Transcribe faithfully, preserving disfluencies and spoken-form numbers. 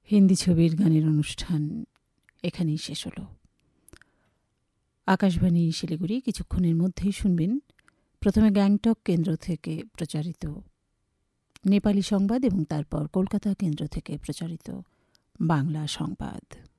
হিন্দি ছবির গানের অনুষ্ঠান এখানেই শেষ হলো। আকাশবাণী শিলিগুড়ি কিছুক্ষণের মধ্যেই শুনবেন প্রথমে গ্যাংটক কেন্দ্র থেকে প্রচারিত নেপালি সংবাদ এবং তারপর কলকাতা কেন্দ্র থেকে প্রচারিত বাংলা সংবাদ।